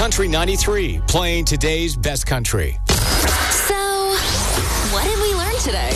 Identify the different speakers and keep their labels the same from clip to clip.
Speaker 1: Country 93, playing today's best country.
Speaker 2: So, what did we learn today?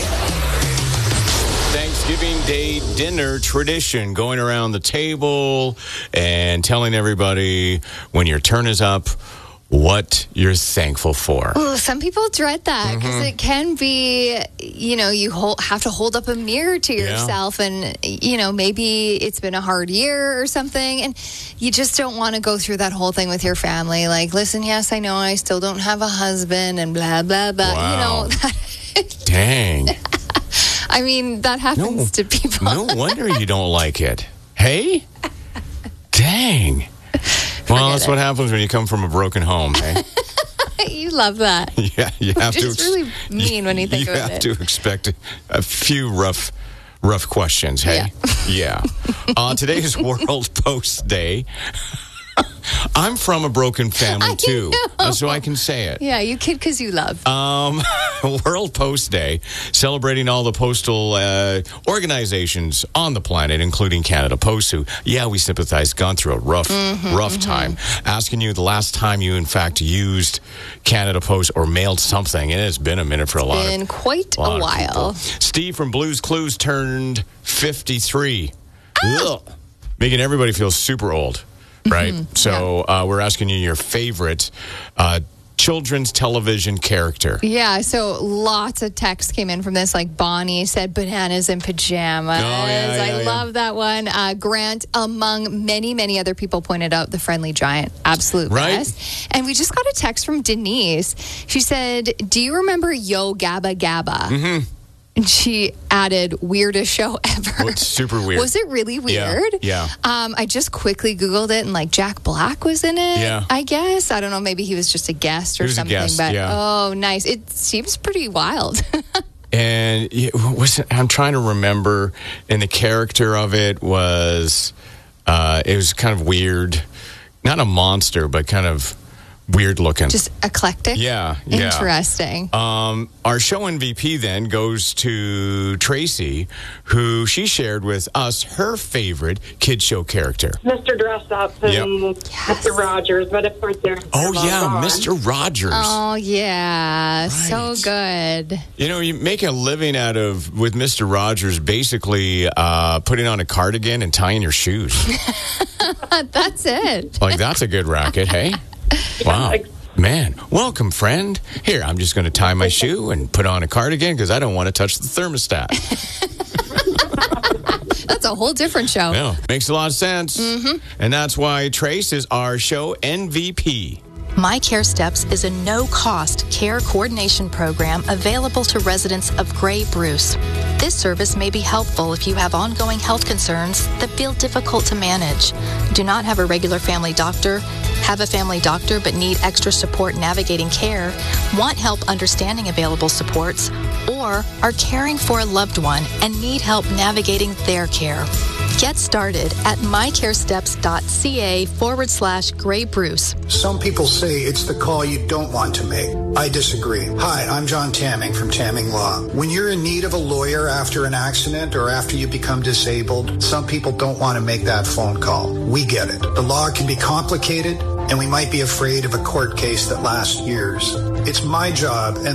Speaker 1: Thanksgiving Day dinner tradition, going around the table and telling everybody when your turn is up what you're thankful for.
Speaker 3: Ooh, some people dread that because it can be, you have to hold up a mirror to yourself and, maybe it's been a hard year or something and you just don't want to go through that whole thing with your family. Like, listen, yes, I know I still don't have a husband and blah, blah, blah.
Speaker 1: Wow. Dang.
Speaker 3: I mean, that happens to people.
Speaker 1: No wonder you don't like it. Hey? Dang. Well, that's what happens when you come from a broken home, eh?
Speaker 3: You love that.
Speaker 1: Yeah, you have to.
Speaker 3: It's really mean when you think of it.
Speaker 1: You have to expect a few rough questions, hey? Yeah. Today is World Post Day. I'm from a broken family, too, so I can say it.
Speaker 3: Yeah, you kid because you love.
Speaker 1: World Post Day, celebrating all the postal organizations on the planet, including Canada Post, who, we sympathize, gone through a rough time. Asking you the last time you, in fact, used Canada Post or mailed something, and it's been a minute for a lot of people.
Speaker 3: Quite a while.
Speaker 1: Steve from Blue's Clues turned 53. Ugh. Making everybody feel super old. Right? So we're asking you your favorite children's television character. Yeah,
Speaker 3: so lots of texts came in from this. Like Bonnie said, bananas in pajamas. I love that one. Grant, among many, many other people, pointed out the Friendly Giant. Absolute best. And we just got a text from Denise. She said, do you remember Yo Gabba Gabba? And she added, weirdest show ever.
Speaker 1: Oh, it's super weird.
Speaker 3: Was it really weird?
Speaker 1: Yeah.
Speaker 3: I just quickly Googled it, and Jack Black was in it.
Speaker 1: Yeah.
Speaker 3: I guess. I don't know. Maybe he was just a guest or something. Oh, nice. It seems pretty wild.
Speaker 1: And I'm trying to remember, and the character of it was, it was kind of weird. Not a monster, but kind of weird looking.
Speaker 3: Just eclectic?
Speaker 1: Yeah.
Speaker 3: Interesting.
Speaker 1: Our show MVP then goes to Tracy, who she shared with us her favorite kid show character.
Speaker 4: Mr. Dress Up and Mr. Rogers, but of course they're
Speaker 1: Mr. Rogers.
Speaker 3: Oh, yeah. Right. So good.
Speaker 1: You make a living with Mr. Rogers basically putting on a cardigan and tying your shoes.
Speaker 3: That's it.
Speaker 1: That's a good racket, hey? Wow. Man, welcome, friend. Here, I'm just going to tie my shoe and put on a cardigan because I don't want to touch the thermostat.
Speaker 3: That's a whole different show.
Speaker 1: Yeah, makes a lot of sense. And that's why Trace is our show MVP.
Speaker 5: My Care Steps is a no-cost care coordination program available to residents of Grey Bruce. This service may be helpful if you have ongoing health concerns that feel difficult to manage, do not have a regular family doctor, have a family doctor but need extra support navigating care, want help understanding available supports, or are caring for a loved one and need help navigating their care. Get started at mycaresteps.ca/Grey Bruce.
Speaker 6: Some people say it's the call you don't want to make. I disagree. Hi, I'm John Tamming from Tamming Law. When you're in need of a lawyer after an accident or after you become disabled, some people don't want to make that phone call. We get it. The law can be complicated, and we might be afraid of a court case that lasts years. It's my job and